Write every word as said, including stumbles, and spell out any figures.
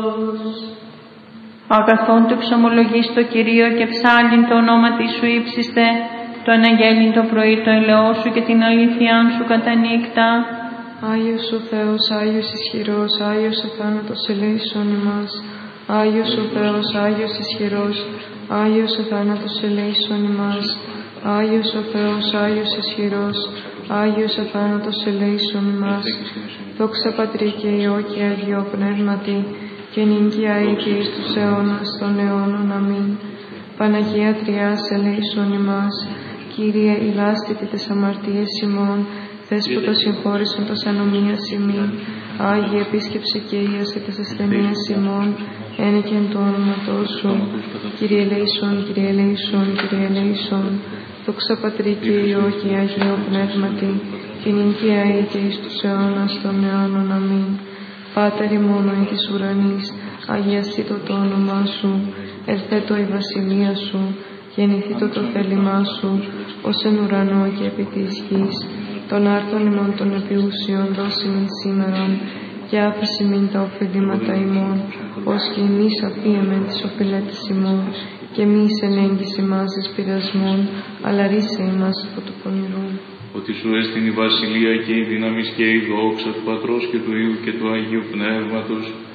Αγαθόν του εξομολογείς το Κυρίο και ψάλιν το όνομα της σου ύψιστε, το αναγγέλιν το πρωί το ελαιό σου και την αλήθειά σου κατά νύκτα. Άγιος ο Θεός, Άγιος ισχυρός, Άγιος ο θάνατος ελέησον ημάς. Άγιος ο Θεός, Άγιος ισχυρός, Άγιος ο θάνατος ελέησον ημάς. Άγιος ο Θεός, Άγιος ισχυρός, Άγιος ο θάνατος ελέησον ημάς. Δόξα Πατρί και Υιό και Αγιό Πνεύματι, και νυν αεί και εις τους αιώνας των αιώνων. Αμήν. Παναγία Τριάς ελέησον ημάς. Κύριε ηλάστητη τες αμαρτίες ημών, Δέσποτα συγχώρησον τας ανομίας ημίν. Άγιε επίσκεψε και ίασε τες ασθενείας ημών, ένεκεν το όνοματός σου. Κύριε ελέησον, Κύριε ελέησον, Κύριε ελέησον. Δόξα Πατρί και Υιό και Αγιό Πνεύματι, και νυν και αεί και εις τους αιώνας των αιώνων. Αμήν. Πάτερ ημών εν της ουρανής, αγιαστήτω το όνομά σου, ελθέτω η βασιλεία σου, γεννηθήτω το θέλημά σου, ως εν ουρανό και επί της γης. Των άρθρων ημών των επιούσιων δώσιμην σήμερον, και άφηση μην τα οφειλήματα ημών, ως και εμείς αφίεμεν τις οφειλέτες ημών, και μη εις ενέγγις ημάς εις πειρασμών, αλλά ρίσε ημάς από το πονηρό. Ότι σου έστειν η βασιλεία και η δύναμις και η δόξα του Πατρός και του Υιού και του Αγίου Πνεύματος,